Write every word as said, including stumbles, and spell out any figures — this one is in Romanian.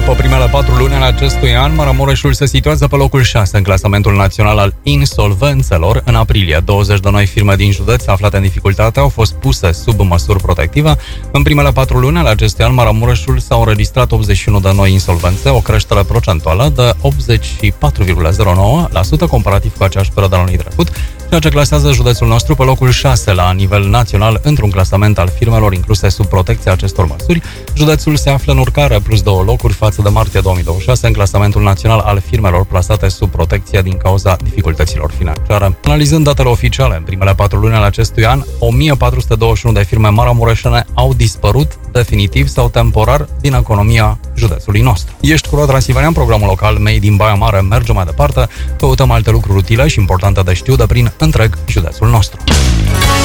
După primele patru luni ale acestui an, Maramureșul se situează pe locul șase în clasamentul național al insolvențelor. În aprilie, douăzeci de noi firme din județ aflate în dificultate au fost puse sub măsuri protective. În primele patru luni ale acestui an, Maramureșul s-au înregistrat optzeci și unu de noi insolvențe, o creștere procentuală de optzeci și patru virgulă zero nouă la sută comparativ cu aceeași perioadă anului trecut, ceea ce clasează județul nostru pe locul șase la nivel național într-un clasament al firmelor incluse sub protecția acestor măsuri. Județul se află în urcare plus două locuri față de martie două mii douăzeci și șase în clasamentul național al firmelor plasate sub protecția din cauza dificultăților financiare. Analizând datele oficiale, în primele patru luni ale acestui an, o mie patru sute douăzeci și unu de firme maramureșene au dispărut definitiv sau temporar din economia județului nostru. Ești cu Transilvania, programul local Made in Baia Mare merge mai departe, căutăm alte lucruri utile și importante de știut de prin întreg județul nostru.